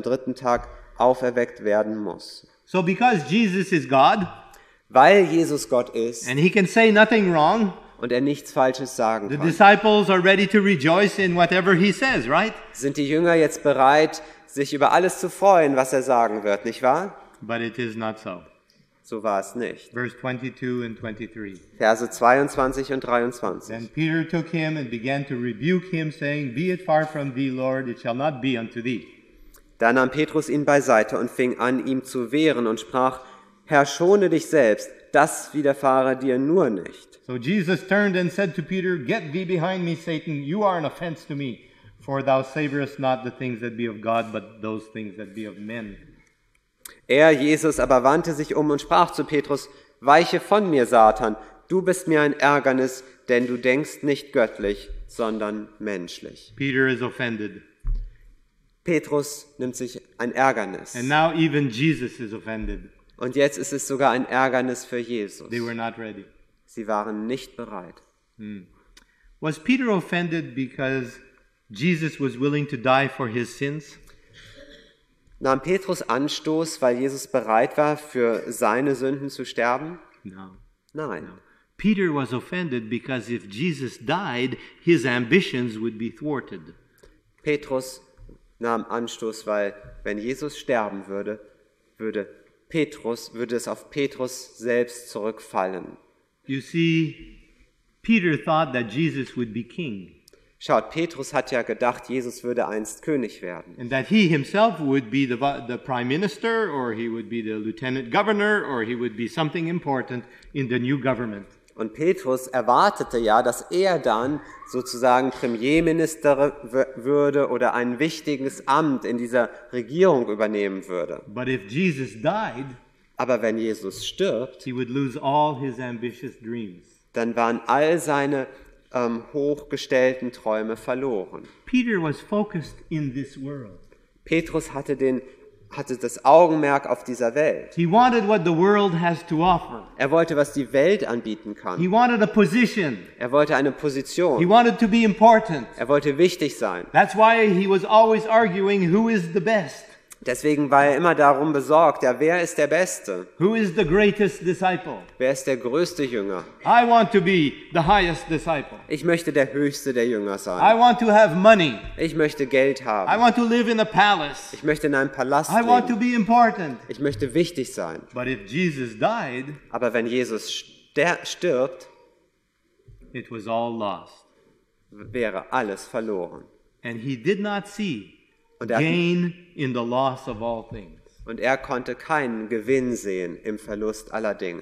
3. Tag auferweckt werden muss. So because Jesus is God, Weil Jesus Gott ist and he can say nothing wrong, und er nichts Falsches sagen the kann, disciples are ready to rejoice in whatever he says, right? sind die Jünger jetzt bereit, sich über alles zu freuen, was er sagen wird, nicht wahr? But it is not so. So war es nicht. Verse 22 and 23. Verse 22 und 23. Then Peter took him and began to rebuke him, saying, Be it far from thee, Lord, it shall not be unto thee. Da nahm Petrus ihn beiseite und fing an, ihm zu wehren und sprach, Herr, schone dich selbst, das widerfahre dir nur nicht. So Jesus turned and said to Peter, Get thee behind me, Satan, you are an offense to me, for thou savorest not the things that be of God, but those things that be of men. Er, Jesus, aber wandte sich um und sprach zu Petrus, Weiche von mir, Satan, du bist mir ein Ärgernis, denn du denkst nicht göttlich, sondern menschlich. Peter is offended. Petrus nimmt sich ein Ärgernis. And now even Jesus is offended. Und jetzt ist es sogar ein Ärgernis für Jesus. They were not ready. Sie waren nicht bereit. Was Peter offended because Jesus was willing to die for his sins? Nahm Petrus Anstoß, weil Jesus bereit war, für seine Sünden zu sterben? No. Nein. Peter was offended because if Jesus died, his ambitions would be thwarted. Petrus nahm Anstoß, weil wenn Jesus sterben würde, würde es auf Petrus selbst zurückfallen. You see, Peter thought that Jesus would be king Schaut, Petrus hat ja gedacht, Jesus würde einst König werden. and that he himself would be the prime minister, or he would be the lieutenant governor, or he would be something important in the new government. Und Petrus erwartete ja, dass er dann sozusagen Premierminister würde oder ein wichtiges Amt in dieser Regierung übernehmen würde. But if Jesus died, Aber wenn Jesus stirbt, he would lose all his ambitious dreams. dann waren all seine hochgestellten Träume verloren. Peter was focused in this world. Petrus hatte das Augenmerk auf dieser Welt. He wanted what the world has to offer. Er wollte, was die Welt anbieten kann. He wanted a position. Er wollte eine He Position. wanted to be important. Er wollte wichtig sein. That's why he was always arguing who is the best, Deswegen war er immer darum besorgt, ja, wer ist der Beste? who is the greatest disciple. Wer ist der größte Jünger? I want to be the highest disciple. Ich möchte der höchste der Jünger I sein. want to have money. Ich möchte Geld I haben. want to live in a palace. Ich möchte in einem Palast I want to leben. be important. Ich möchte wichtig sein. But if Jesus died, Aber wenn Jesus stirbt, it was all lost. wäre alles verloren. And he did not see Und er, gain in the loss of all things. und er konnte keinen Gewinn sehen im Verlust aller Dinge.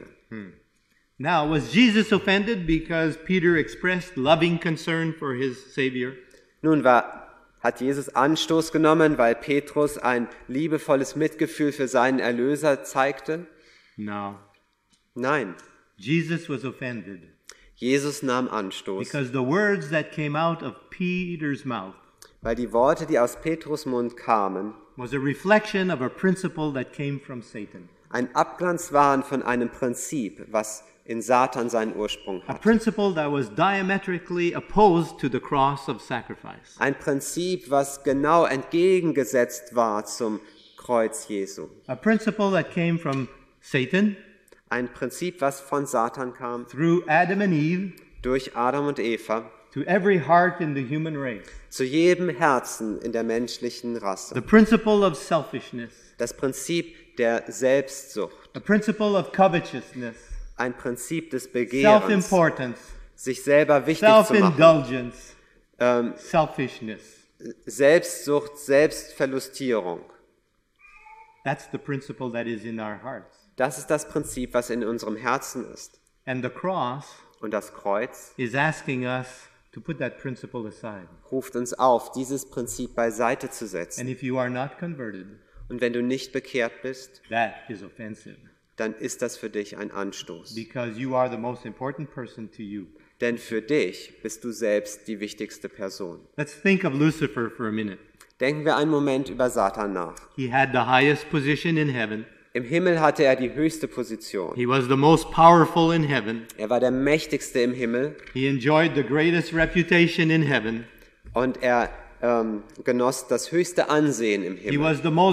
Now, was Jesus offended because Peter expressed loving concern for his Savior? Nun hat Jesus Anstoß genommen, weil Petrus ein liebevolles Mitgefühl für seinen Erlöser zeigte? No. Nein, Jesus was offended Jesus nahm Anstoß, because the words that came out of Peter's mouth weil die Worte, die aus Petrus Mund kamen, was a reflection of a principle that came from Satan. ein Abglanz waren von einem Prinzip, was in Satan seinen Ursprung A hat. principle that was diametrically opposed to the cross of sacrifice. Ein Prinzip, was genau entgegengesetzt war zum Kreuz Jesu. A principle that came from Satan Ein Prinzip, was von Satan kam, through Adam and Eve durch Adam und Eva, to every heart in the human race. zu jedem Herzen in der menschlichen Rasse. The principle of selfishness, Das Prinzip der Selbstsucht, a principle of covetousness, ein Prinzip des Begehrens, self-importance, sich selber wichtig zu machen, self-indulgence, selfishness. Selbstsucht, Selbstverlustierung. That's the principle that is in our hearts. Das ist das Prinzip, was in unserem Herzen ist. And the cross Und das Kreuz is asking us to put that principle aside. ruft uns auf, dieses Prinzip beiseite zu And setzen. if you are not converted, Und wenn du nicht bekehrt bist, that is offensive dann ist das für dich ein Anstoß. because you are the most important person to you. Denn für dich bist du selbst die wichtigste Person. Let's think of Lucifer for a minute. Denken wir einen Moment über Satan nach. He had the highest position in heaven. Im Himmel hatte er die höchste Position. He was the most powerful in heaven. Er war der mächtigste im Himmel He enjoyed the greatest reputation in heaven. und er genoss das höchste Ansehen im He Himmel. was the most